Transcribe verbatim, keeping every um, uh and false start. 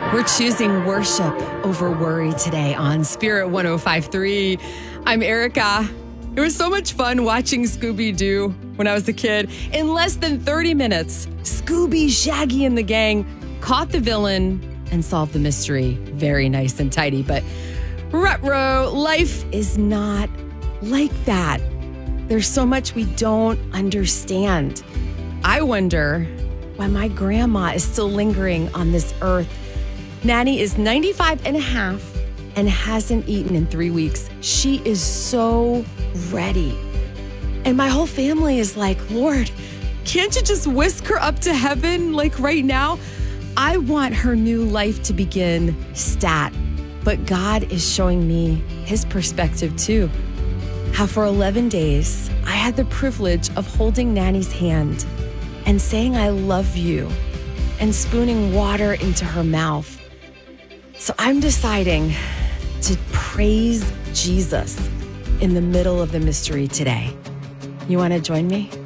We're choosing worship over worry today on Spirit one oh five point three. I'm Erica. It was so much fun watching Scooby-Doo when I was a kid. In less than thirty minutes, Scooby, Shaggy, and the gang caught the villain and solved the mystery. Very nice and tidy, but ruh-roh, life is not like that. There's so much we don't understand. I wonder why my grandma is still lingering on this earth. Nanny is ninety-five and a half and hasn't eaten in three weeks. She is so ready. And my whole family is like, Lord, can't you just whisk her up to heaven like right now? I want her new life to begin stat. But God is showing me his perspective too. How for eleven days, I had the privilege of holding Nanny's hand and saying, I love you, and spooning water into her mouth. So I'm deciding to praise Jesus in the middle of the mystery today. You want to join me?